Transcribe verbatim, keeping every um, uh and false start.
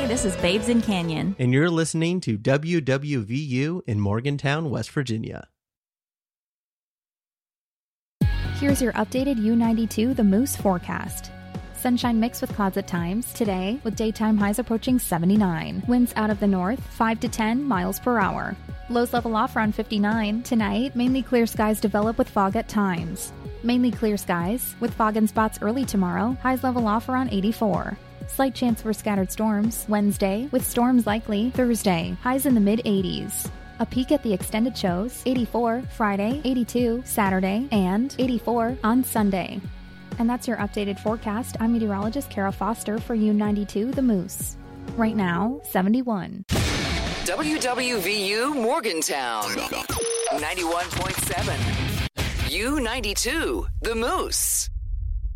this is Babes in Canyon. And you're listening to W W V U in Morgantown, West Virginia. Here's your updated U ninety-two The Moose forecast. Sunshine mixed with clouds at times today, with daytime highs approaching seventy-nine. Winds out of the north, five to ten miles per hour. Lows level off around fifty-nine. Tonight, mainly clear skies develop with fog at times. Mainly clear skies, with fog in spots early tomorrow. Highs level off around eighty-four. Slight chance for scattered storms Wednesday, with storms likely Thursday. Highs in the mid-eighties. A peek at the extended shows, eighty-four Friday, eighty-two Saturday, and eighty-four on Sunday. And that's your updated forecast. I'm meteorologist Kara Foster for U ninety-two The Moose. Right now, seventy-one. W W V U Morgantown, ninety-one point seven. U ninety-two The Moose.